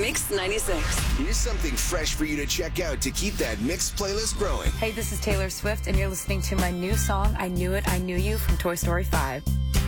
Mix 96. Here's something fresh for you to check out to keep that Mix playlist growing. Hey, this is Taylor Swift, and you're listening to my new song, I Knew It, I Knew You, from Toy Story 5.